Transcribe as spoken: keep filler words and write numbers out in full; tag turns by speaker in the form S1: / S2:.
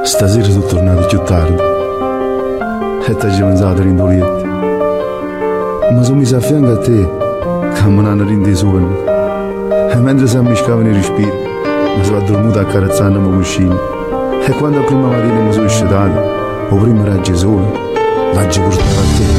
S1: Stasera sono tornato più tardi e ti ho mangiato l'indolietto. Ma sono messo a fianco a te, che mi hanno reso sonno. E mentre si ammiscavano i respiri, mi sono addormentato accarezzandomi con cuscino. E quando a prima mattina mi sono scedato, o prima era Gesù, l'ha portato a te.